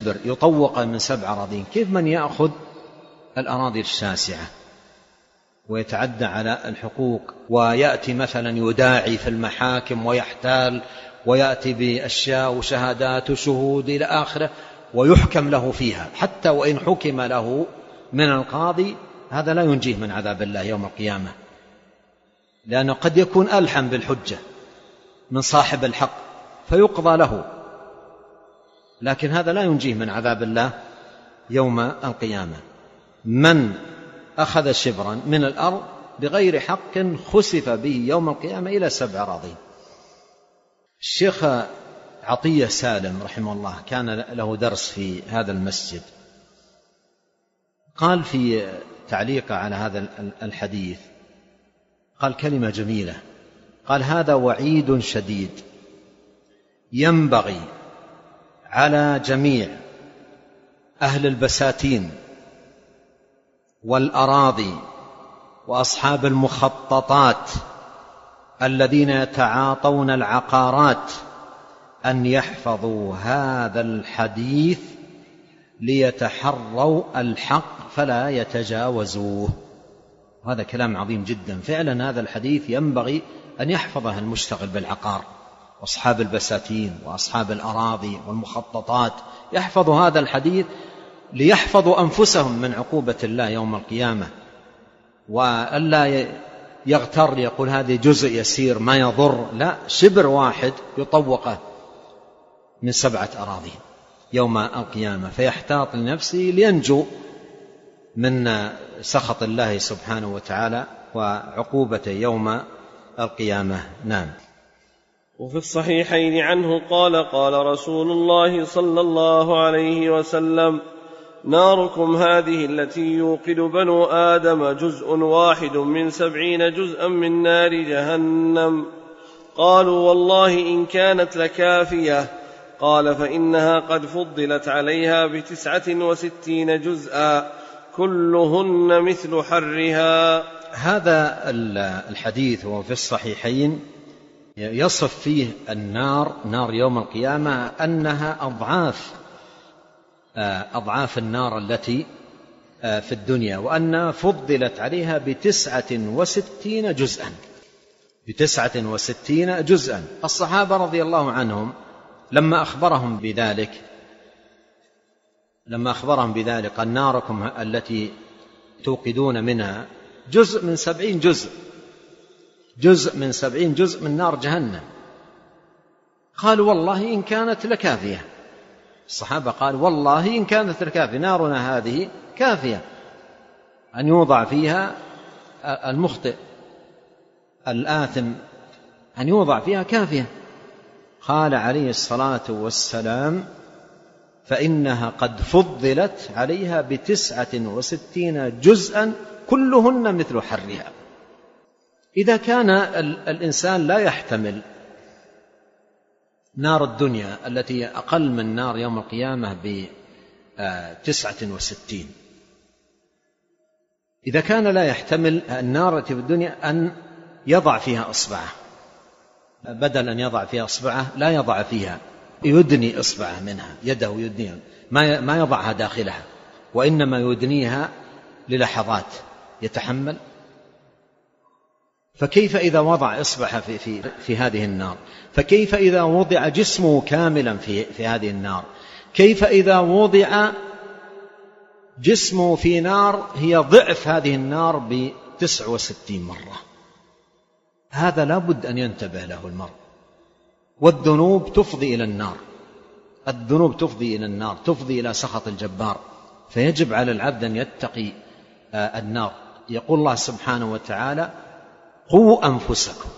شبر يطوق من 7 أراضين، كيف من يأخذ الأراضي الشاسعة ويتعدى على الحقوق ويأتي مثلا يداعي في المحاكم ويحتال ويأتي بأشياء وشهادات وشهود إلى آخره ويحكم له فيها، حتى وإن حكم له من القاضي هذا لا ينجيه من عذاب الله يوم القيامة، لأنه قد يكون ألحم بالحجة من صاحب الحق فيقضى له، لكن هذا لا ينجيه من عذاب الله يوم القيامة. من أخذ شبرا من الأرض بغير حق خسف به يوم القيامة إلى 7 أراضين. الشيخ عطية سالم رحمه الله كان له درس في هذا المسجد، قال في تعليق على هذا الحديث قال كلمة جميلة، قال: هذا وعيد شديد ينبغي على جميع أهل البساتين والأراضي وأصحاب المخططات الذين يتعاطون العقارات أن يحفظوا هذا الحديث ليتحروا الحق فلا يتجاوزوه. هذا كلام عظيم جدا، فعلا هذا الحديث ينبغي أن يحفظه المشتغل بالعقار وأصحاب البساتين وأصحاب الأراضي والمخططات، يحفظوا هذا الحديث ليحفظوا أنفسهم من عقوبة الله يوم القيامة، وألا يغتر يقول هذه جزء يسير ما يضر، لا، شبر واحد يطوقه من 7 أراضي يوم القيامة، فيحتاط لنفسه لينجو من سخط الله سبحانه وتعالى وعقوبته يوم القيامة. نعم. وفي الصحيحين عنه قال: قال رسول الله صلى الله عليه وسلم: ناركم هذه التي يوقد بنو آدم جزء واحد من 70 جزءا من نار جهنم. قالوا: والله إن كانت لكافية. قال: فإنها قد فضلت عليها ب69 جزءا كلهن مثل حرها. هذا الحديث هو في الصحيحين يصف فيه النار، نار يوم القيامة، أنها أضعاف النار التي في الدنيا، وأنها فضلت عليها ب69 جزءا، ب69 جزءا. الصحابة رضي الله عنهم لما أخبرهم بذلك أن ناركم التي توقدون منها جزء من 70 جزء من 70 جزء من نار جهنم، قالوا: والله إن كانت لكافية. الصحابة قالوا: والله إن كانت لكافية، نارنا هذه كافية أن يوضع فيها المخطئ الآثم، أن يوضع فيها كافية. قال عليه الصلاة والسلام: فإنها قد فضلت عليها ب69 جزءا كلهن مثل حرها. إذا كان الإنسان لا يحتمل نار الدنيا التي أقل من نار يوم القيامة ب69، إذا كان لا يحتمل النار التي في الدنيا أن يضع فيها إصبعه، بدل أن يضع فيها إصبعه لا يضع فيها، يدني إصبعه منها، يده يدنيها، ما يضعها داخلها، وإنما يدنيها للحظات يتحمل. فكيف إذا وضع إصبعه في هذه النار؟ فكيف إذا وضع جسمه كاملا في هذه النار؟ كيف إذا وضع جسمه في نار هي ضعف هذه النار ب69 مرة؟ هذا لا بد أن ينتبه له المرء. والذنوب تفضي إلى النار، الذنوب تفضي إلى النار، تفضي إلى سخط الجبار، فيجب على العبد أن يتقي النار. يقول الله سبحانه وتعالى: قوا أنفسكم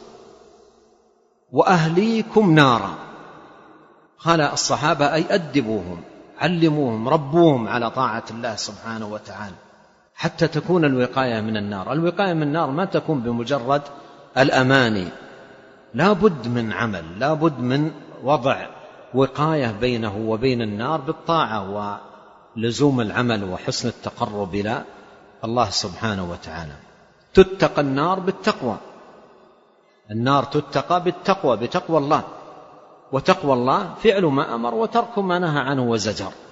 وأهليكم نارا. قال الصحابة: أي أدبوهم، علموهم، ربوهم على طاعة الله سبحانه وتعالى حتى تكون الوقاية من النار. الوقاية من النار ما تكون بمجرد الأماني، لا بد من عمل، لا بد من وضع وقاية بينه وبين النار بالطاعة ولزوم العمل وحسن التقرب إلى الله سبحانه وتعالى. تتقى النار بالتقوى، النار تتقى بالتقوى، بتقوى الله، وتقوى الله فعل ما أمر وترك ما نهى عنه وزجر.